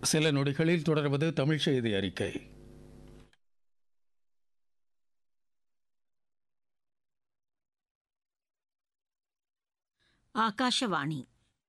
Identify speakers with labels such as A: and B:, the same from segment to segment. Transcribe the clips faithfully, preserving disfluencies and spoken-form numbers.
A: சில நொடிகளில் தொடர்வது தமிழ் செய்தி அறிக்கை.
B: ಆಕಾಶವಾಣಿ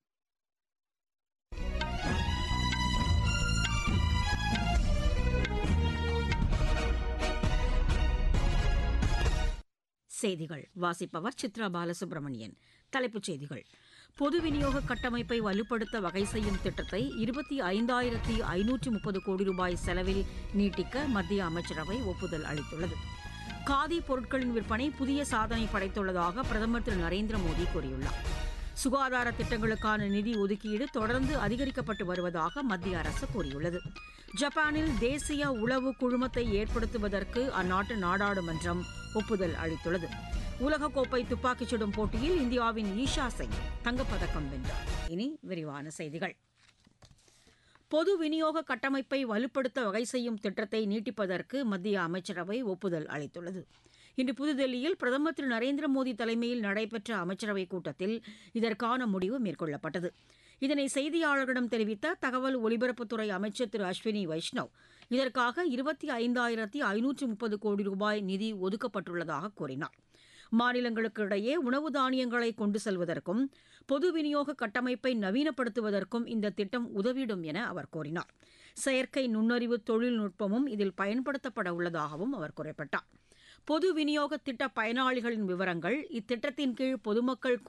B: செய்திகள் வாசிப்பவர் சித்ரா பாலசுப்ரமணியன். தலைப்புச் செய்திகள்: பொது விநியோக கட்டமைப்பை வலுப்படுத்த வகை செய்யும் திட்டத்தை இருபத்தி ஐந்தாயிரத்தி ஐநூற்று முப்பது கோடி ரூபாய் செலவில் நீட்டிக்க மத்திய அமைச்சரவை ஒப்புதல் அளித்துள்ளது. காதி பொருட்களின் விற்பனை புதிய சாதனை படைத்துள்ளதாக பிரதமர் திரு நரேந்திர மோடி கூறியுள்ளார். சுகாதார திட்டங்களுக்கான நிதி ஒதுக்கீடு தொடர்ந்து அதிகரிக்கப்பட்டு வருவதாக மத்திய அரசு கூறியுள்ளது. ஜப்பானில் தேசிய உளவு குழுமத்தை ஏற்படுத்துவதற்கு அந்நாட்டு நாடாளுமன்றம் ஒப்புதல் அளித்துள்ளது. உலகக்கோப்பை துப்பாக்கிச் சுடும் போட்டியில் இந்தியாவின் ஈஷா சிங் தங்கப்பதக்கம் வென்றார். இனி விரிவான செய்திகள். பொது விநியோக கட்டமைப்பை வலுப்படுத்த வகை செய்யும் திட்டத்தை நீட்டிப்பதற்கு மத்திய அமைச்சரவை ஒப்புதல் அளித்துள்ளது. இன்று புதுதில்லியில் பிரதமர் திரு நரேந்திர மோடி தலைமையில் நடைபெற்ற அமைச்சரவைக் கூட்டத்தில் இதற்கான முடிவு மேற்கொள்ளப்பட்டது. இதனை செய்தியாளர்களிடம் தெரிவித்த தகவல் ஒலிபரப்புத்துறை அமைச்சர் திரு அஸ்வினி வைஷ்ணவ், இதற்காக இருபத்தி ஐந்தாயிரத்தி ஐநூற்று முப்பது கோடி ரூபாய் நிதி ஒதுக்கப்பட்டுள்ளதாக கூறினார். மாநிலங்களுக்கு இடையே உணவு தானியங்களை கொண்டு செல்வதற்கும் பொது விநியோக கட்டமைப்பை நவீனப்படுத்துவதற்கும் இந்த திட்டம் உதவிடும் என அவர் கூறினார். செயற்கை நுண்ணறிவு தொழில்நுட்பமும் இதில் பயன்படுத்தப்பட உள்ளதாகவும் அவர் குறிப்பிட்டார். பொது விநியோக திட்ட பயனாளிகளின் விவரங்கள் இத்திட்டத்தின் கீழ் பொதுமக்கள்